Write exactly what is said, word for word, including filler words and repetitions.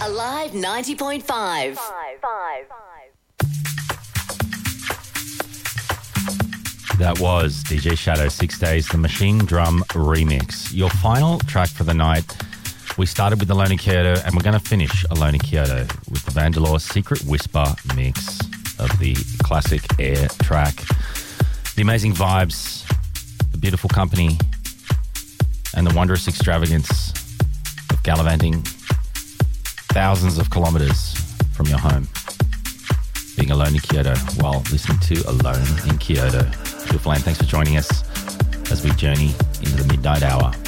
Alive ninety point five. That was D J Shadow, Six Days, the Machine Drum Remix. Your final track for the night. We started with Alone in Kyoto, and we're going to finish Alone in Kyoto with the Vandalore Secret Whisper mix of the classic Air track. The amazing vibes, the beautiful company, and the wondrous extravagance of gallivanting thousands of kilometres from your home. Being alone in Kyoto while listening to Alone in Kyoto. Beautiful, and thanks for joining us as we journey into the midnight hour.